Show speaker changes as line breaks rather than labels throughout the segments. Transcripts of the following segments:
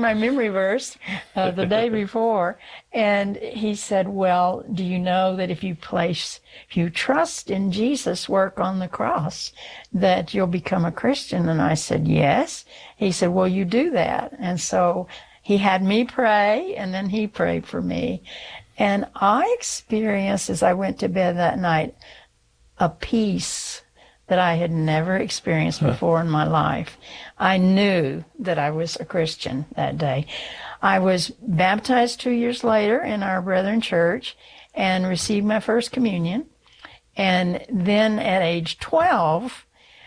my memory verse the day before. And he said, well, do you know that if you trust in Jesus' work on the cross, that you'll become a Christian? And I said, yes. He said, well, you do that. And so he had me pray, and then he prayed for me. And I experienced, as I went to bed that night, a peace that I had never experienced before in my life. I knew that I was a Christian that day. I was baptized 2 years later in our Brethren church and received my first communion. And then at age 12,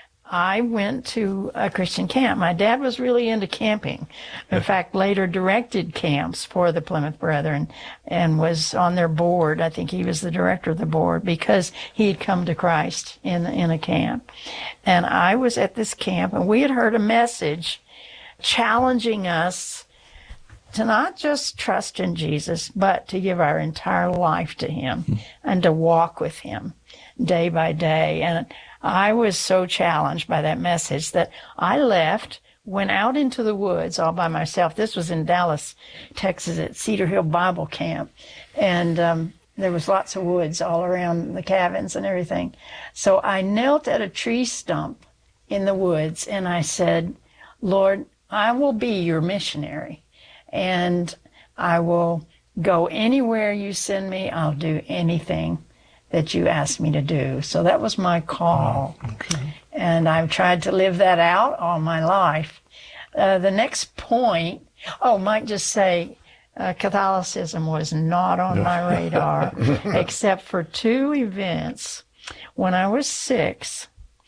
I went to a Christian camp. My dad was really into camping. In fact, later directed camps for the Plymouth Brethren and was on their board. I think he was the director of the board because he had come to Christ in a camp. And I was at this camp, and we had heard a message challenging us to not just trust in Jesus, but to give our entire life to him and to walk with him day by day. And I was so challenged by that message that I left, went out into the woods all by myself. This was in Dallas, Texas, at Cedar Hill Bible Camp. And there was lots of woods all around the cabins and everything. So I knelt at a tree stump in the woods, and I said, Lord, I will be your missionary, and I will go anywhere you send me. I'll do anything that you asked me to do. So that was my call. Oh, okay. And I've tried to live that out all my life. The next point, might just say, Catholicism was not on my radar, except for two events. When I was 6,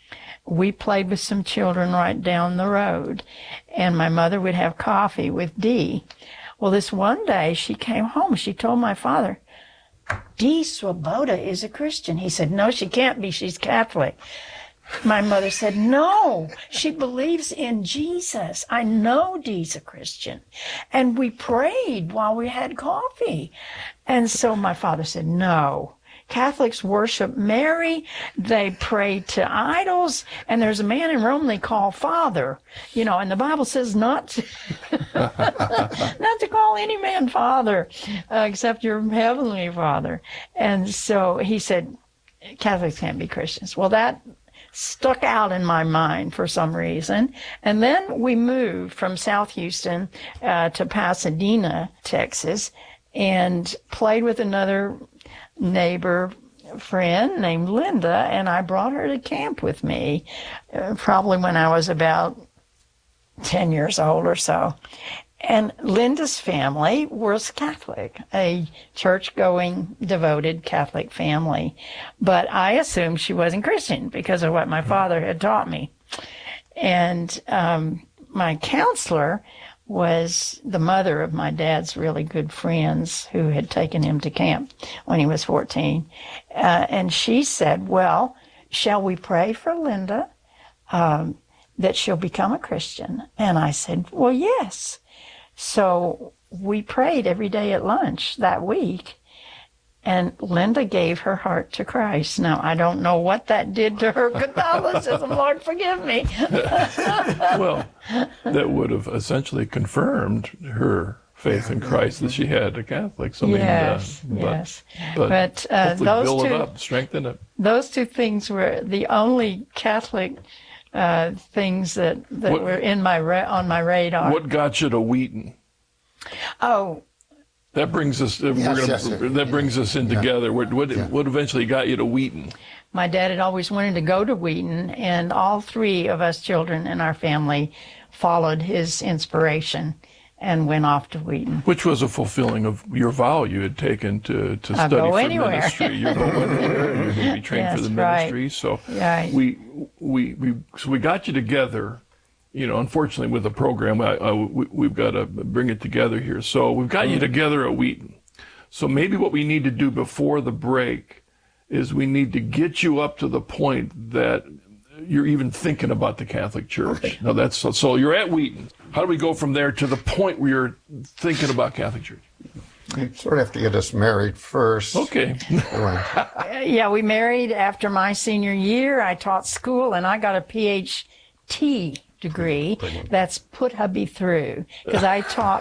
we played with some children right down the road, and my mother would have coffee with Dee. Well, this one day she came home. She told my father, Dee Swoboda is a Christian. He said, no, she can't be. She's Catholic. My mother said, no, she believes in Jesus. I know Dee's a Christian. And we prayed while we had coffee. And so my father said, no. Catholics worship Mary, they pray to idols, and there's a man in Rome they call Father, and the Bible says not to, not to call any man Father, except your heavenly Father. And so he said, Catholics can't be Christians. Well, that stuck out in my mind for some reason. And then we moved from South Houston to Pasadena, Texas, and played with another neighbor friend named Linda, and I brought her to camp with me, probably when I was about 10 years old or so. And Linda's family was Catholic, a church-going, devoted Catholic family. But I assumed she wasn't Christian because of what my father had taught me. And my counselor was the mother of my dad's really good friends who had taken him to camp when he was 14. And she said, well, shall we pray for Linda that she'll become a Christian? And I said, well, yes. So we prayed every day at lunch that week. And Linda gave her heart to Christ. Now, I don't know what that did to her Catholicism. Lord, forgive me.
Well, that would have essentially confirmed her faith in Christ that she had a Catholic. So,
yes. But
hopefully build it up, strengthen it.
Those two things were the only Catholic things that were on my radar.
What got you to Wheaton?
Oh.
That brings us. Brings us in together. What eventually got you to Wheaton?
My dad had always wanted to go to Wheaton, and all 3 of us children in our family followed his inspiration and went off to Wheaton.
Which was a fulfilling of your vow you had taken to study for ministry. You go anywhere. You're going to be trained for the ministry. Right. So we got you together. Unfortunately, with the program, we've got to bring it together here. So we've got you together at Wheaton. So maybe what we need to do before the break is we need to get you up to the point that you're even thinking about the Catholic Church. Okay. Now so you're at Wheaton. How do we go from there to the point where you're thinking about Catholic Church?
You sort of have to get us married first.
Okay.
Yeah, we married after my senior year. I taught school, and I got a PhD degree. That's put hubby through, because I taught